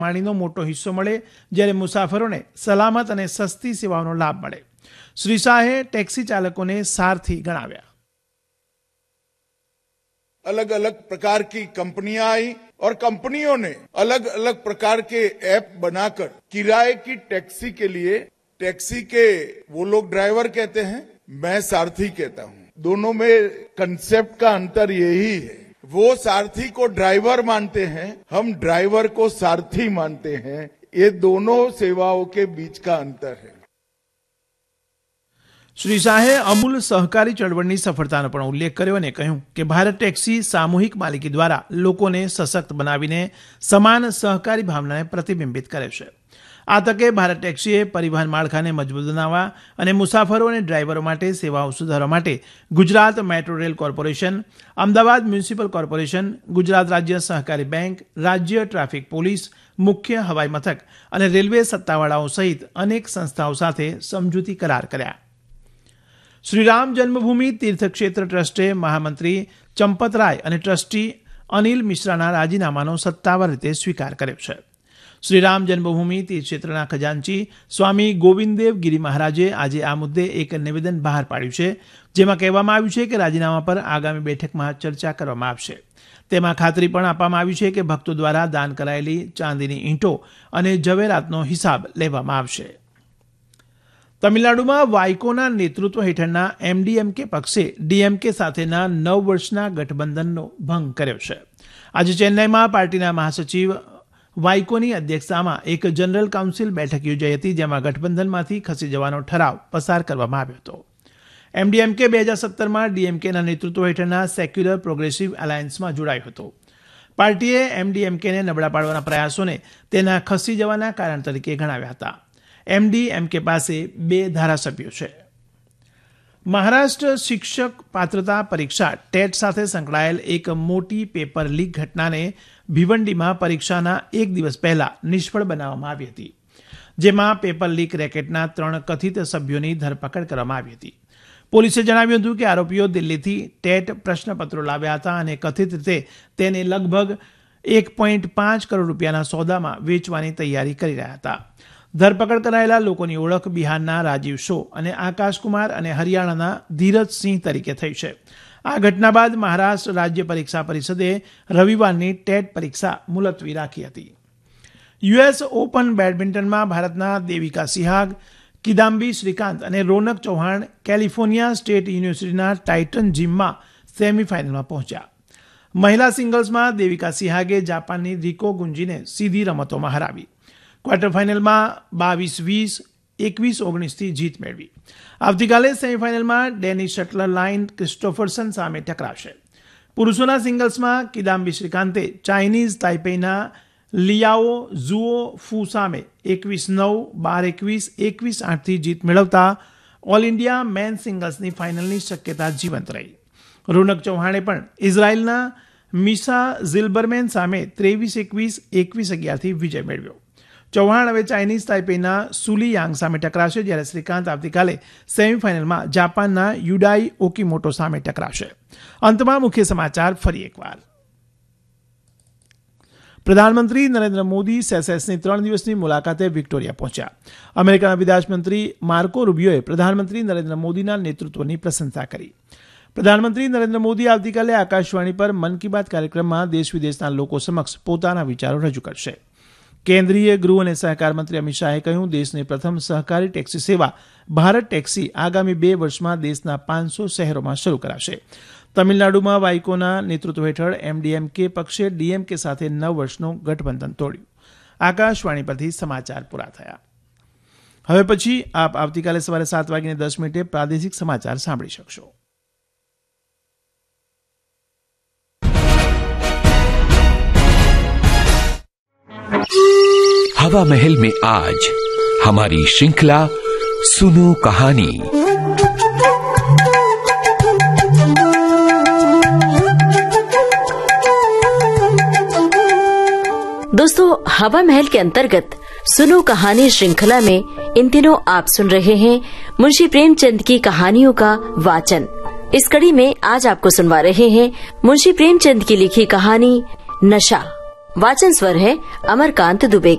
પાણીનો મોટો હિસ્સો મળે, જ્યારે મુસાફરોને સલામત અને સસ્તી સેવાઓનો લાભ મળે. શ્રી શાહે ટેક્સી ચાલકોને સારથી ગણાવ્યા. अलग अलग प्रकार की कंपनियां आई और कंपनियों ने अलग अलग प्रकार के ऐप बनाकर किराए की टैक्सी के लिए, टैक्सी के वो लोग ड्राइवर कहते हैं, मैं सारथी कहता हूं. दोनों में कंसेप्ट का अंतर यही है. वो सारथी को ड्राइवर मानते हैं, हम ड्राइवर को सारथी मानते हैं. ये दोनों सेवाओं के बीच का अंतर है. શ્રી શાહે અમૂલ સહકારી ચળવળની સફળતાનો પણ ઉલ્લેખ કર્યો અને કહ્યું કે ભારત ટેક્સી સામૂહિક માલિકી દ્વારા લોકોને સશક્ત બનાવીને સમાન સહકારી ભાવનાને પ્રતિબિંબિત કરે છે. આ તકે ભારત ટેક્સીએ પરિવહન માળખાને મજબૂત બનાવવા અને મુસાફરો અને ડ્રાઈવરો માટે સેવાઓ સુધારવા માટે Gujarat metro rail corporation, Ahmedabad municipal corporation, Gujarat રાજ્ય સહકારી બેંક, રાજ્ય ટ્રાફિક પોલીસ, મુખ્ય હવાઈ મથક અને રેલવે સત્તાવાળાઓ સહિત અનેક સંસ્થાઓ સાથે સમજૂતી કરાર કર્યા. શ્રી રામ જન્મભૂમિ તીર્થક્ષેત્ર ટ્રસ્ટે મહામંત્રી ચંપતરાય અને ટ્રસ્ટી અનિલ મિશ્રાના રાજીનામાનો સત્તાવાર રીતે સ્વીકાર કર્યો છે. શ્રી રામ જન્મભૂમિ તીર્થક્ષેત્રના ખજાનચી સ્વામી ગોવિંદદેવ ગિરી મહારાજે આજે આ મુદ્દે એક નિવેદન બહાર પાડ્યું છે, જેમાં કહેવામાં આવ્યું છે કે રાજીનામા પર આગામી બેઠકમાં ચર્ચા કરવામાં આવશે. તેમાં ખાતરી પણ આપવામાં આવી છે કે ભક્તો દ્વારા દાન કરાયેલી ચાંદીની ઈંટો અને જવેરાતનો હિસાબ લેવામાં આવશે. તમિલનાડુમાં વાઇકોના નેતૃત્વ હેઠળના એમડીએમકે પક્ષે ડીએમકે સાથેના 9 વર્ષના ગઠબંધનનો ભંગ કર્યો છે. આજે ચેન્નાઈમાં પાર્ટીના મહાસચિવ વાઇકોની અધ્યક્ષતામાં એક જનરલ કાઉન્સિલ બેઠક યોજાઈ હતી, જેમાં ગઠબંધનમાંથી ખસી જવાનો ઠરાવ પસાર કરવામાં આવ્યો હતો. એમડીએમકે 2017માં ડીએમકેના નેતૃત્વ હેઠળના સેક્યુલર પ્રોગ્રેસિવ એલાયન્સમાં જોડાયો હતો. પાર્ટીએ એમડીએમકેને નબળા પાડવાના પ્રયાસોને તેના ખસી જવાના કારણ તરીકે ગણાવ્યા હતા. એમડીએમકે પાસે 2 ધારાસભ્યો છે. મહારાષ્ટ્ર શિક્ષક પાત્રતા પરીક્ષા ટેટ સાથે સંકળાયેલ એક મોટી પેપર લીક ઘટનાને ભિવંડીમાં પરીક્ષાના 1 દિવસ પહેલા નિષ્ફળ બનાવવામાં આવી હતી, જેમાં પેપર લીક રેકેટના 3 કથિત સભ્યોની ધરપકડ કરવામાં આવી હતી. પોલીસે જણાવ્યું હતું કે આરોપીઓ દિલ્હીથી ટેટ પ્રશ્નપત્રો લાવ્યા હતા અને કથિત રીતે તેને લગભગ 1.5 કરોડ રૂપિયાના સોદામાં વેચવાની તૈયારી કરી રહ્યા હતા. ધરપકડ કરાયેલા લોકોની ઓળખ બિહારના રાજીવ શો અને આકાશકુમાર અને હરિયાણાના ધીરજસિંહ તરીકે થઈ છે. આ ઘટના બાદ મહારાષ્ટ્ર રાજ્ય પરીક્ષા પરિષદે રવિવારની ટેટ પરીક્ષા મુલતવી રાખી હતી. યુએસ ઓપન બેડમિન્ટનમાં ભારતના દેવિકા સિહાગ, કિદામ્બી શ્રીકાંત અને રોનક ચૌહાણ કેલિફોર્નિયા સ્ટેટ યુનિવર્સિટીના ટાઇટન જિમમાં સેમીફાઇનલમાં પહોંચ્યા. મહિલા સિંગલ્સમાં દેવિકા સિહાગે જાપાનની રિકો ગુંજીને સીધી રમતોમાં હરાવી ક્વાર્ટર ફાઇનલમાં 22-20, 21-19થી જીત મેળવી. આવતીકાલે સેમીફાઇનલમાં ડેનિસ શટલરલાઇન ક્રિસ્ટોફરસન સામે ટકરાશે. પુરુષોના સિંગલ્સમાં કિદામ્બી શ્રીકાંતે ચાઇનીઝ તાઇપેઈના લિયાઓ ઝુઓ ફુ સામે 21-9, 12-21, 21-8થી જીત મેળવતા ઓલ ઇન્ડિયા મેન સિંગલ્સની ફાઇનલની શક્યતા જીવંત રહી. રોનક ચૌહાણે પણ ઇઝરાયલના મિશા ઝિલ્બરમેન સામે 23-21, 21-11થી વિજય મેળવ્યો. ચૌહાણ હવે ચાઇનીઝ તાઇપેઈના સુલી યાંગ સામે ટકરાશે, જ્યારે શ્રીકાંત આવતીકાલે સેમીફાઇનલમાં જાપાનના યુડાઈ ઓકીમોટો સામે ટકરાશે. અંતમાં મુખ્ય સમાચાર ફરી એકવાર. પ્રધાનમંત્રી નરેન્દ્ર મોદી સેશેલ્સની 3 દિવસની મુલાકાતે વિક્ટોરિયા પહોંચ્યા. અમેરિકાના વિદેશમંત્રી માર્કો રૂબિયોએ પ્રધાનમંત્રી નરેન્દ્ર મોદીના નેતૃત્વની પ્રશંસા કરી. પ્રધાનમંત્રી નરેન્દ્ર મોદી આવતીકાલે આકાશવાણી પર મન કી બાત કાર્યક્રમમાં દેશ વિદેશના લોકો સમક્ષ પોતાના વિચારો રજૂ કરશે. કેન્દ્રીય ગૃહ અને સહકાર મંત્રી અમિત શાહે કહ્યું, દેશની પ્રથમ સહકારી ટેક્સી સેવા ભારત ટેક્સી આગામી 2 વર્ષમાં દેશના 500 શહેરોમાં શરૂ કરાશે. તમિલનાડુમાં વાઇકોના નેતૃત્વ હેઠળ એમડીએમકે પક્ષે ડીએમકે સાથે 9 વર્ષનું ગઠબંધન તોડ્યું. આકાશવાણી પરથી સમાચાર પૂરા થયા. હવે પછી આપ આવતીકાલે સવારે 7:10 પ્રાદેશિક સમાચાર સાંભળી શકશો. हवा महल में आज हमारी श्रृंखला सुनो कहानी। दोस्तों, हवा महल के अंतर्गत सुनो कहानी श्रृंखला में इन दिनों आप सुन रहे हैं मुंशी प्रेमचंद की कहानियों का वाचन। इस कड़ी में आज आपको सुनवा रहे हैं मुंशी प्रेमचंद की लिखी कहानी नशा। वाचन स्वर है अमरकांत दुबे।